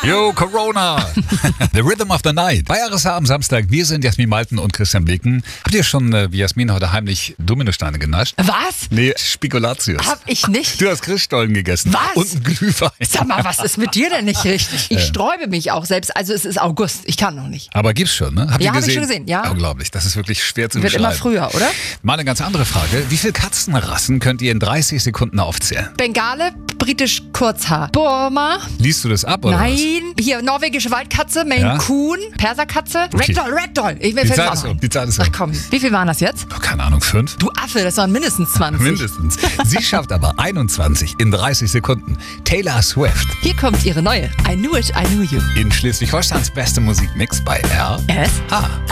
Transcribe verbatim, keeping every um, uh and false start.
Yo, Corona! The Rhythm of the Night. Bei R S H am Samstag. Wir sind Jasmin Malten und Christian Blicken. Habt ihr schon, äh, wie Jasmin, heute heimlich Dominosteine genascht? Was? Nee, Spekulatius. Hab ich nicht. Du hast Christstollen gegessen. Was? Und einen Glühwein. Sag mal, was ist mit dir denn nicht richtig? Ich Ja. sträube mich auch selbst. Also es ist August. Ich kann noch nicht. Aber gibt's schon, ne? Habt ihr Ja, hab ich gesehen? schon gesehen, ja. Unglaublich. Das ist wirklich schwer zu Wird beschreiben. immer früher, oder? Mal eine ganz andere Frage. Wie viele Katzenrassen könnt ihr in dreißig Sekunden aufzählen? Bengale, britisch Kurzhaar. Burma. Liest du das ab, oder was? Nein. Hier, norwegische Waldkatze, Maine Ja? Coon, Perserkatze. Okay. Ragdoll, Ragdoll. Ich will Die fällt Zeit mir ist auch um. ein. Die Zeit ist um. Ach komm, wie viel waren das jetzt? Oh, keine Ahnung, fünf? Du Affe, das waren mindestens zwanzig. Mindestens. Sie schafft aber einundzwanzig in dreißig Sekunden. Taylor Swift Hier kommt ihre neue I Knew It, I Knew You. in Schleswig-Holsteins beste Musikmix bei R S H.